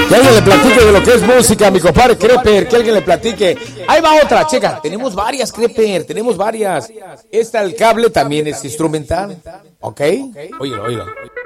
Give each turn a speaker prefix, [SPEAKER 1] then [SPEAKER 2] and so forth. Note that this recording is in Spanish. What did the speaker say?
[SPEAKER 1] Que alguien le platique de lo que es música, mi compadre Creper, que alguien le platique. Ahí va otra, checa, tenemos varias, Creper, tenemos varias. Esta, el cable, también es instrumental, ¿ok? Óyelo, óyelo.